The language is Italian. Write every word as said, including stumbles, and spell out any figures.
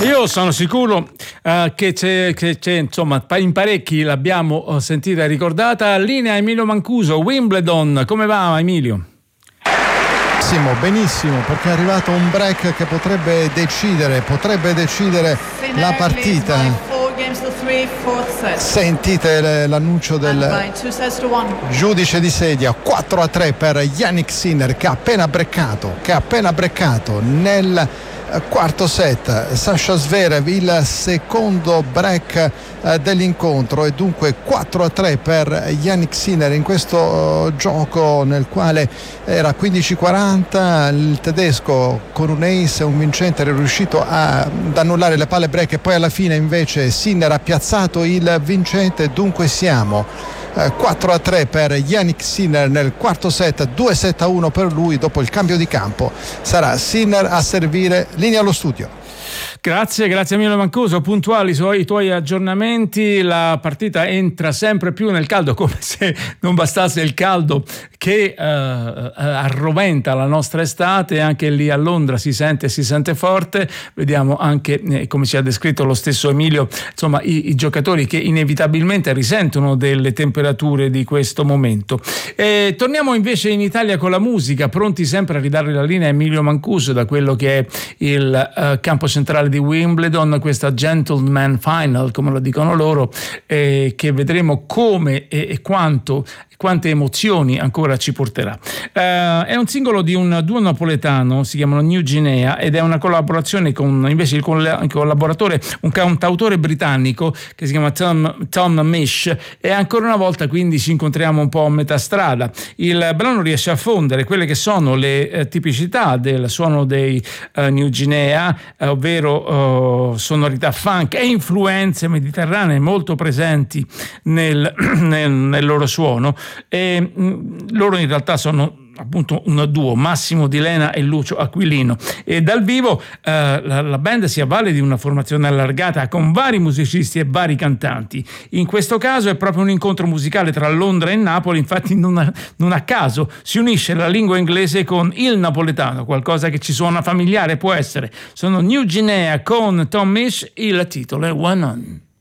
Io sono sicuro uh, che, c'è, che c'è, insomma, in parecchi l'abbiamo sentita e ricordata. Linea Emilio Mancuso, Wimbledon. Come va, Emilio? Benissimo, benissimo, perché è arrivato un break che potrebbe decidere, potrebbe decidere la partita. Sentite l'annuncio del giudice di sedia. Quattro a tre per Jannik Sinner, che ha appena breccato, che ha appena breccato nel quarto set. Sasha Zverev, il secondo break eh, dell'incontro, e dunque quattro a tre per Jannik Sinner in questo uh, gioco nel quale era quindici quaranta. Il tedesco con un ace e un vincente era riuscito a, ad annullare le palle break, e poi alla fine invece Sinner ha piazzato il vincente. Dunque siamo quattro a tre per Jannik Sinner nel quarto set, due sette a uno per lui. Dopo il cambio di campo sarà Sinner a servire. Linea allo studio. Grazie, grazie Emilio Mancuso, puntuali i tuoi, i tuoi aggiornamenti. La partita entra sempre più nel caldo, come se non bastasse il caldo che uh, arroventa la nostra estate. Anche lì a Londra si sente, si sente forte. Vediamo anche, eh, come ci ha descritto lo stesso Emilio, insomma i, i giocatori che inevitabilmente risentono delle temperature di questo momento. E torniamo invece in Italia con la musica, pronti sempre a ridare la linea a Emilio Mancuso da quello che è il uh, campo centrale di Wimbledon, questa Gentleman Final, come lo dicono loro, eh, che vedremo come e, e quanto quante emozioni ancora ci porterà. Uh, è un singolo di un duo napoletano, si chiamano New Guinea, ed è una collaborazione con invece il collaboratore, un cantautore britannico che si chiama Tom, Tom Misch, e ancora una volta quindi ci incontriamo un po' a metà strada. Il brano riesce a fondere quelle che sono le eh, tipicità del suono dei uh, New Guinea, eh, ovvero uh, sonorità funk e influenze mediterranee molto presenti nel, nel, nel loro suono. E mh, loro in realtà sono appunto un duo, Massimo Di Lena e Lucio Aquilino, e dal vivo eh, la, la band si avvale di una formazione allargata con vari musicisti e vari cantanti. In questo caso è proprio un incontro musicale tra Londra e Napoli, infatti non a, non a caso si unisce la lingua inglese con il napoletano, qualcosa che ci suona familiare può essere. Sono New Guinea con Tom Misch, il titolo è One On.